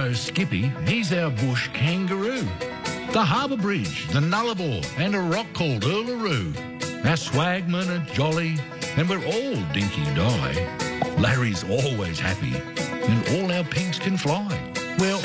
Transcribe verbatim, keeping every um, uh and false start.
Hello's Skippy, he's our bush kangaroo. The Harbour Bridge, the Nullarbor, and a rock called Uluru. Our swagmen are jolly, and we're all dinky-die. Larry's always happy, and all our pinks can fly. We're